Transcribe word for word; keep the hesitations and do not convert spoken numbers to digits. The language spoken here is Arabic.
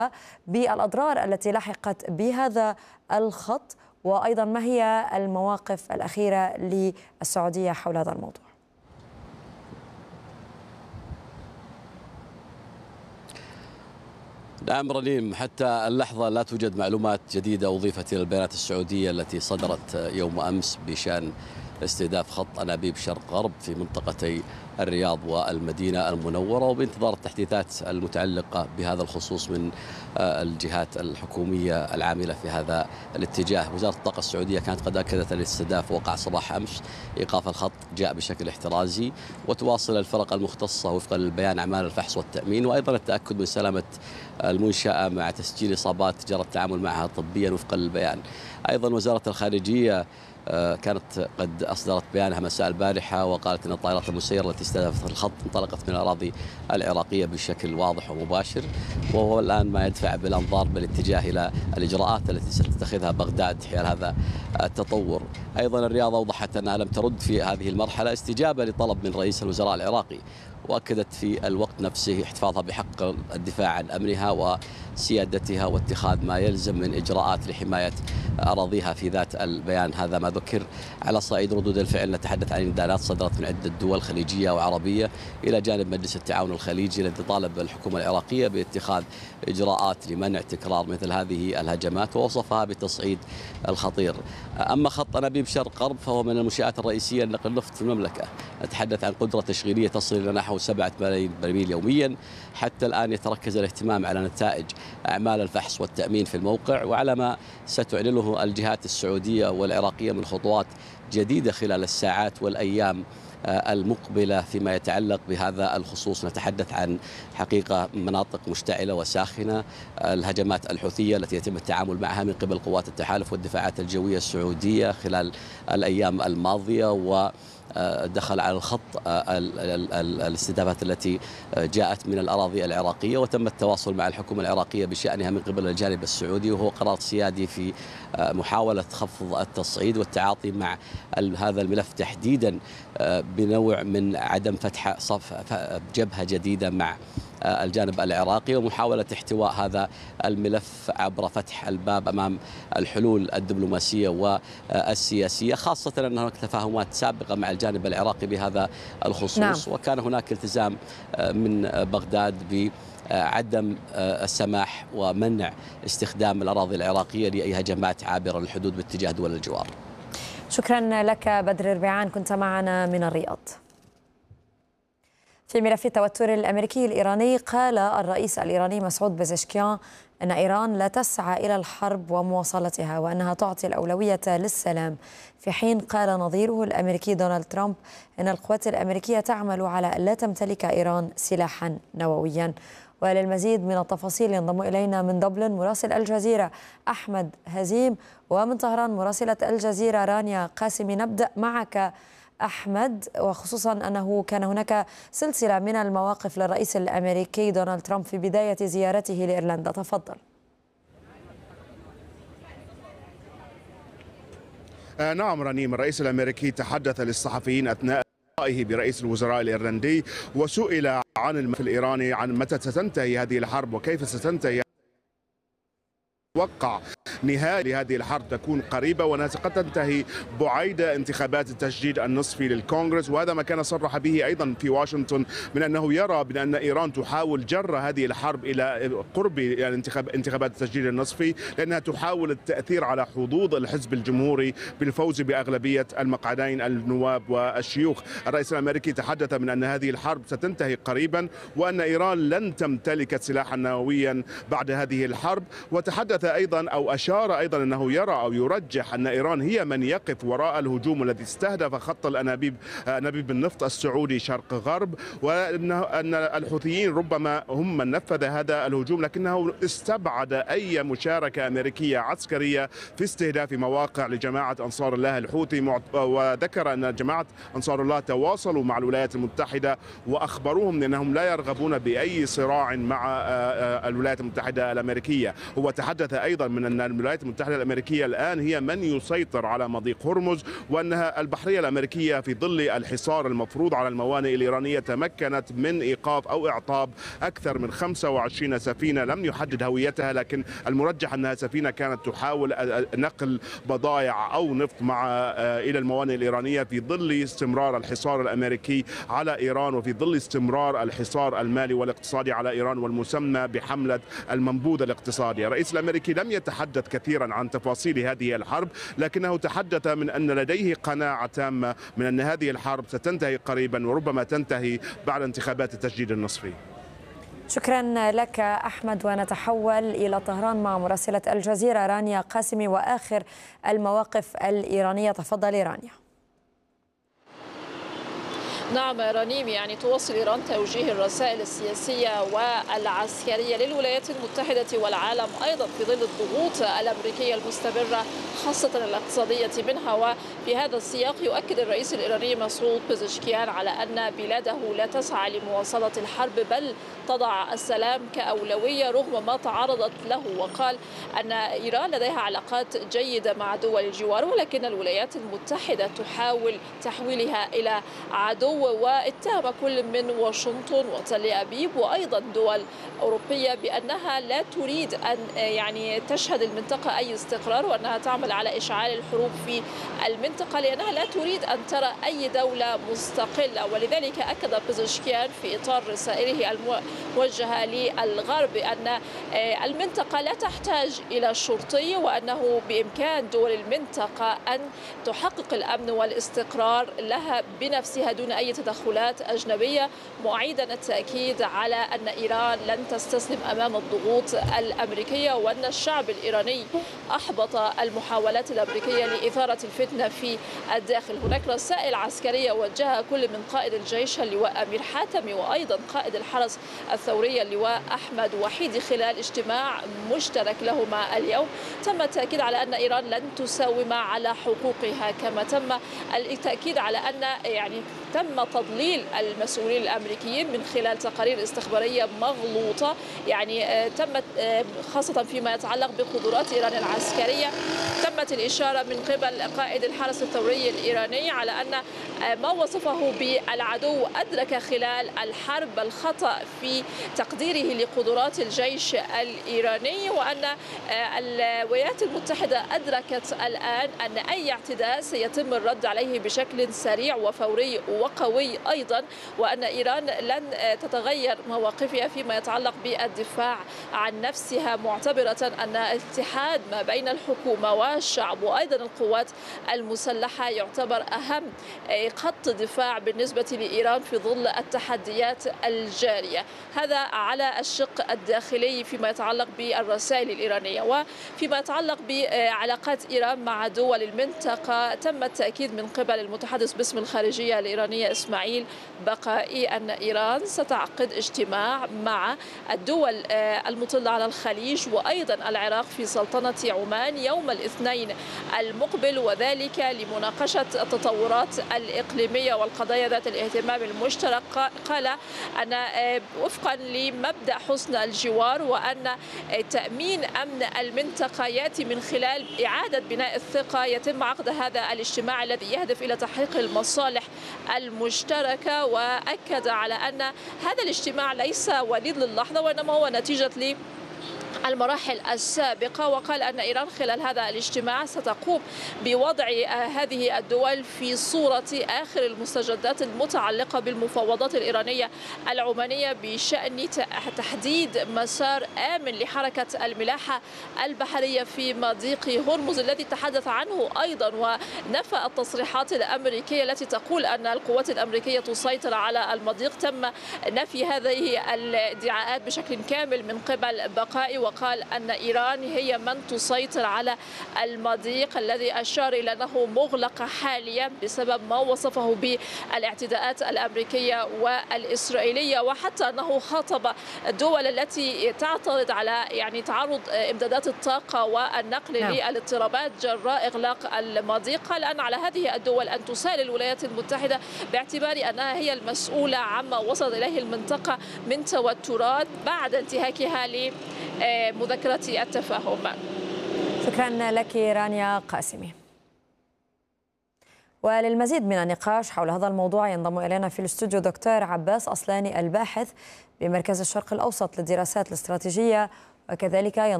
بالأضرار التي لحقت بهذا الخط، وأيضا ما هي المواقف الأخيرة للسعودية حول هذا الموضوع؟ نعم رنيم، حتى اللحظة لا توجد معلومات جديدة أضيفت إلى البيانات السعودية التي صدرت يوم أمس بشأن استهداف خط أنابيب شرق غرب في منطقتي الرياض والمدينة المنورة، وبانتظار التحديثات المتعلقة بهذا الخصوص من الجهات الحكومية العاملة في هذا الاتجاه. وزارة الطاقة السعودية كانت قد أكدت أن الاستهداف وقع صباح أمس، إيقاف الخط جاء بشكل احترازي، وتواصل الفرق المختصة وفقا للبيان أعمال الفحص والتأمين، وأيضا التأكد من سلامة المنشأة مع تسجيل إصابات جرى التعامل معها طبيا وفقا للبيان. أيضا وزارة الخارجية كانت قد أصدرت بيانها مساء البارحة وقالت أن الطائرات المسيرة التي استهدفت الخط انطلقت من الأراضي العراقية بشكل واضح ومباشر، وهو الآن ما يدفع بالأنظار بالاتجاه إلى الإجراءات التي ستتخذها بغداد حيال هذا التطور. أيضا الرياض أوضحت أنها لم ترد في هذه المرحلة استجابة لطلب من رئيس الوزراء العراقي، وأكدت في الوقت نفسه احتفاظها بحق الدفاع عن أمنها وسيادتها واتخاذ ما يلزم من إجراءات لحماية أراضيها في ذات البيان. هذا ما ذكر. على صعيد ردود الفعل نتحدث عن إندالات صدرت من عدة دول خليجية وعربية إلى جانب مجلس التعاون الخليجي الذي طالب الحكومة العراقية باتخاذ إجراءات لمنع تكرار مثل هذه الهجمات، ووصفها بالتصعيد الخطير. أما خط أنابيب شرق غرب فهو من المنشآت الرئيسية لنقل النفط في المملكة، نتحدث عن قدرة تشغيلية تصل إلى نحو سبعة ملايين برميل يوميا. حتى الآن يتركز الاهتمام على نتائج أعمال الفحص والتأمين في الموقع، وعلى ما ستعلنه الجهات السعودية والعراقية من خطوات جديدة خلال الساعات والأيام المقبلة فيما يتعلق بهذا الخصوص. نتحدث عن حقيقة مناطق مشتعلة وساخنة، الهجمات الحوثية التي يتم التعامل معها من قبل قوات التحالف والدفاعات الجوية السعودية خلال الأيام الماضية، و دخل على الخط الاستهدافات التي جاءت من الأراضي العراقية، وتم التواصل مع الحكومة العراقية بشأنها من قبل الجانب السعودي، وهو قرار سيادي في محاولة خفض التصعيد والتعاطي مع هذا الملف تحديدا بنوع من عدم فتح صف جبهة جديدة مع الجانب العراقي، ومحاولة احتواء هذا الملف عبر فتح الباب أمام الحلول الدبلوماسية والسياسية، خاصة أن هناك تفاهمات سابقة مع الجانب العراقي بهذا الخصوص. نعم. وكان هناك التزام من بغداد بعدم السماح ومنع استخدام الأراضي العراقية لأي هجمات عابرة للحدود باتجاه دول الجوار. شكرا لك بدر ربيعان، كنت معنا من الرياض. في ملف التوتر الأمريكي الإيراني، قال الرئيس الإيراني مسعود بزشكيان أن إيران لا تسعى إلى الحرب ومواصلتها، وأنها تعطي الأولوية للسلام، في حين قال نظيره الأمريكي دونالد ترامب أن القوات الأمريكية تعمل على أن لا تمتلك إيران سلاحا نوويا. وللمزيد من التفاصيل ينضم إلينا من دبلن مراسل الجزيرة أحمد هزيم، ومن طهران مراسلة الجزيرة رانيا قاسمي. نبدأ معك أحمد، وخصوصا أنه كان هناك سلسلة من المواقف للرئيس الأمريكي دونالد ترامب في بداية زيارته لإيرلندا. تفضل. آه نعم رنيم، الرئيس الأمريكي تحدث للصحفيين أثناء لقائه برئيس الوزراء الإيرلندي، وسئل عن الملف الإيراني عن متى ستنتهي هذه الحرب وكيف ستنتهي. توقع نهاية لهذه الحرب تكون قريبة وقد تنتهي بعيد انتخابات التجديد النصفي للكونغرس، وهذا ما كان صرح به أيضا في واشنطن من أنه يرى بأن إيران تحاول جر هذه الحرب إلى قرب انتخابات التجديد النصفي، لأنها تحاول التأثير على حظوظ الحزب الجمهوري بالفوز بأغلبية المقعدين النواب والشيوخ. الرئيس الأمريكي تحدث من أن هذه الحرب ستنتهي قريبا، وأن إيران لن تمتلك سلاحا نوويا بعد هذه الحرب. وتحدث أيضا أو أشار أيضا أنه يرى أو يرجح أن إيران هي من يقف وراء الهجوم الذي استهدف خط الأنابيب أنابيب النفط السعودي شرق غرب، وأن الحوثيين ربما هم من نفذ هذا الهجوم، لكنه استبعد أي مشاركة أمريكية عسكرية في استهداف مواقع لجماعة أنصار الله الحوثي. وذكر أن جماعة أنصار الله تواصلوا مع الولايات المتحدة وأخبروهم أنهم لا يرغبون بأي صراع مع الولايات المتحدة الأمريكية. هو تحدث أيضا من أن الولايات المتحدة الأمريكية الآن هي من يسيطر على مضيق هرمز، وأنها البحرية الأمريكية في ظل الحصار المفروض على الموانئ الإيرانية تمكنت من إيقاف أو إعطاب أكثر من خمسة وعشرين سفينة لم يحدد هويتها، لكن المرجح أنها سفينة كانت تحاول نقل بضائع أو نفط مع إلى الموانئ الإيرانية في ظل استمرار الحصار الأمريكي على إيران، وفي ظل استمرار الحصار المالي والاقتصادي على إيران والمسمى بحملة المنبوذ الاقتصادي. الرئيس الأمريكي لم يتحدث كثيرا عن تفاصيل هذه الحرب، لكنه تحدث من أن لديه قناعة تامة من أن هذه الحرب ستنتهي قريبا وربما تنتهي بعد انتخابات التجديد النصفي. شكرا لك أحمد، ونتحول إلى طهران مع مراسلة الجزيرة رانيا قاسمي وآخر المواقف الإيرانية. تفضلي رانيا. نعم رنيم، يعني تواصل إيران توجيه الرسائل السياسية والعسكرية للولايات المتحدة والعالم أيضا في ظل الضغوط الأمريكية المستمرة خاصة الاقتصادية منها. وفي هذا السياق يؤكد الرئيس الإيراني مسعود بزشكيان على أن بلاده لا تسعى لمواصلة الحرب بل تضع السلام كأولوية رغم ما تعرضت له، وقال أن إيران لديها علاقات جيدة مع دول الجوار ولكن الولايات المتحدة تحاول تحويلها إلى عدو، واتهم كل من واشنطن وتل أبيب وأيضا دول أوروبية بأنها لا تريد أن يعني تشهد المنطقة أي استقرار، وأنها تعمل على إشعال الحروب في المنطقة لأنها لا تريد أن ترى أي دولة مستقلة. ولذلك أكد بزشكيان في إطار رسائله الموجهة للغرب أن المنطقة لا تحتاج إلى شرطي، وأنه بإمكان دول المنطقة أن تحقق الأمن والاستقرار لها بنفسها دون أي تدخلات أجنبية، معيدا التأكيد على أن إيران لن تستسلم أمام الضغوط الأمريكية، وأن الشعب الإيراني أحبط المحاولات الأمريكية لإثارة الفتنة في الداخل. هناك رسائل عسكرية وجهها كل من قائد الجيش اللواء أمير حاتمي وأيضا قائد الحرس الثوري اللواء أحمد وحيدي خلال اجتماع مشترك لهما اليوم. تم التأكيد على أن إيران لن تساوم على حقوقها، كما تم التأكيد على أن يعني تم تضليل المسؤولين الأمريكيين من خلال تقارير استخبارية مغلوطة، يعني تمت خاصة فيما يتعلق بقدرات إيران العسكرية. تمت الإشارة من قبل قائد الحرس الثوري الإيراني على أن ما وصفه بالعدو أدرك خلال الحرب الخطأ في تقديره لقدرات الجيش الإيراني، وأن الولايات المتحدة أدركت الآن أن أي اعتداء سيتم الرد عليه بشكل سريع وفوري وقوي أيضا، وأن إيران لن تتغير مواقفها فيما يتعلق بالدفاع عن نفسها، معتبرة أن الاتحاد ما بين الحكومة والشعب وأيضا القوات المسلحة يعتبر أهم خط دفاع بالنسبة لإيران في ظل التحديات الجارية. هذا على الشق الداخلي فيما يتعلق بالرسائل الإيرانية. وفيما يتعلق بعلاقات إيران مع دول المنطقة تم التأكيد من قبل المتحدث باسم الخارجية الإيرانية إسماعيل بقائي أن إيران ستعقد اجتماع مع الدول المطلة على الخليج وأيضا العراق في سلطنة عمان يوم الاثنين المقبل، وذلك لمناقشة التطورات الإقليمية والقضايا ذات الاهتمام المشترك. قال أن وفقا لمبدأ حسن الجوار وأن تأمين أمن المنطقة يأتي من خلال إعادة بناء الثقة، يتم عقد هذا الاجتماع الذي يهدف إلى تحقيق المصالح المشتركة. وأكد على أن هذا الاجتماع ليس وليد للحظة وإنما هو نتيجة ل المراحل السابقة، وقال أن إيران خلال هذا الاجتماع ستقوم بوضع هذه الدول في صورة آخر المستجدات المتعلقة بالمفاوضات الإيرانية العمانية بشأن تحديد مسار آمن لحركة الملاحة البحرية في مضيق هرمز الذي تحدث عنه أيضا، ونفى التصريحات الأمريكية التي تقول أن القوات الأمريكية تسيطر على المضيق. تم نفي هذه الادعاءات بشكل كامل من قبل بقائي، وقال أن إيران هي من تسيطر على المضيق الذي أشار إلى أنه مغلق حاليا بسبب ما وصفه بالاعتداءات الأمريكية والإسرائيلية، وحتى أنه خاطب الدول التي تعترض على يعني تعرض إمدادات الطاقة والنقل نعم. للاضطرابات جراء إغلاق المضيق. قال أن على هذه الدول أن تسال الولايات المتحدة باعتبار أنها هي المسؤولة عما وصلت إليه المنطقة من توترات بعد انتهاكها ل مذكرة التفاهم. شكرا لك رانيا قاسمي. وللمزيد من النقاش حول هذا الموضوع ينضم إلينا في الاستوديو دكتور عباس أصلاني الباحث بمركز الشرق الأوسط للدراسات الاستراتيجية، وكذلك